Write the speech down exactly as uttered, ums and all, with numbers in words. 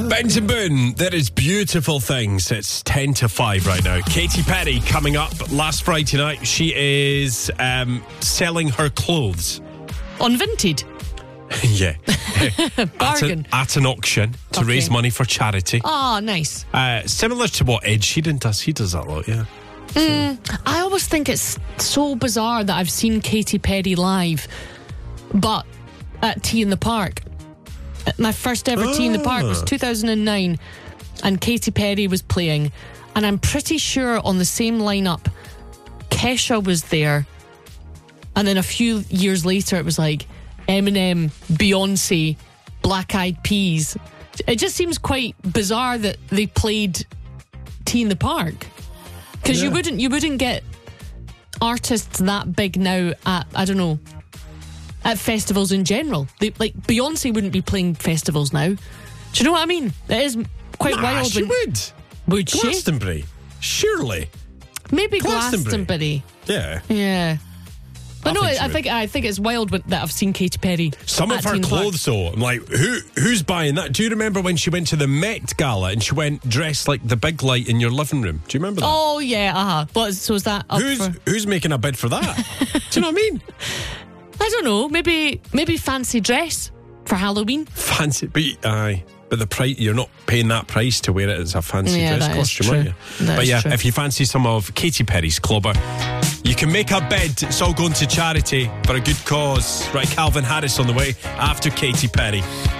Benton Boone, there is beautiful things. It's ten to five right now. Katy Perry coming up last Friday night. She is um, selling her clothes. On Vinted. yeah. Bargain. At, a, at an auction to Okay. raise money for charity. Oh, nice. Uh, similar to what Ed Sheeran does. He does that a lot, yeah. I always think it's so bizarre that I've seen Katy Perry live, but at Tea in the Park. My first ever Tea in the Park was two thousand nine, and Katy Perry was playing, and I'm pretty sure on the same lineup, Kesha was there, and then a few years later it was like Eminem, Beyonce, Black Eyed Peas. It just seems quite bizarre that they played Tea in the Park, because Yeah. you wouldn't you wouldn't get artists that big now at, I don't know, at festivals in general. They, like Beyonce wouldn't be playing festivals now. Do you know what I mean? It is quite Nah, wild. she when, would. Would she? Glastonbury. Surely. Maybe Glastonbury. Glastonbury. Yeah. Yeah. But I no, think she I would. think I think it's wild when- that I've seen Katy Perry. Some at of her Tea in the Park. clothes, though, I'm like, who who's buying that? Do you remember when she went to the Met Gala and she went dressed like the big light in your living room? Do you remember that? Oh yeah, uh huh. What? So is that up who's for? who's making a bid for that? Do you know what I mean? I don't know. Maybe maybe fancy dress for Halloween. Fancy, but aye, but the price, you're not paying that price to wear it as a fancy Yeah, dress that is costume, aren't true. you? That but is yeah, true. if you fancy some of Katy Perry's clobber, you can make a bid. It's all going to charity for a good cause. Right, Calvin Harris on the way after Katy Perry.